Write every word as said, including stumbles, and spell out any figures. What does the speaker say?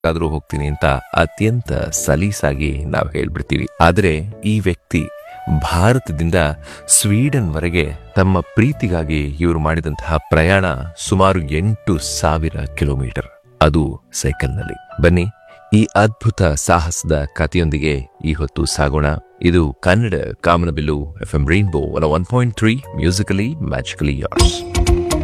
ಆದ್ರೂ ಹೋಗ್ತೀನಿ ಅಂತ ಅತ್ಯಂತ ಸಲೀಸಾಗಿ ನಾವು ಹೇಳ್ಬಿಡ್ತೀವಿ. ಆದರೆ ಈ ವ್ಯಕ್ತಿ ಭಾರತದಿಂದ ಸ್ವೀಡನ್ ವರೆಗೆ ತಮ್ಮ ಪ್ರೀತಿಗಾಗಿ ಇವರು ಮಾಡಿದಂತಹ ಪ್ರಯಾಣ ಸುಮಾರು ಎಂಟು ಸಾವಿರ ಕಿಲೋಮೀಟರ್, ಅದು ಸೈಕಲ್ನಲ್ಲಿ. ಬನ್ನಿ, ಈ ಅದ್ಭುತ ಸಾಹಸದ ಕಥೆಯೊಂದಿಗೆ ಈ ಹೊತ್ತು ಸಾಗೋಣ. ಇದು ಕನ್ನಡ ಕಾಮನಬಿಲ್ಲು F M rainbow one point three musically magically ಯಾರ್ಸ್.